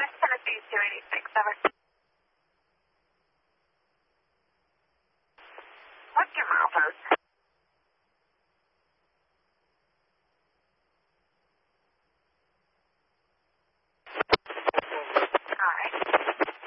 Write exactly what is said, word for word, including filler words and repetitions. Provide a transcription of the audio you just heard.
West Tennessee two eighty-six, over. What's your milepost?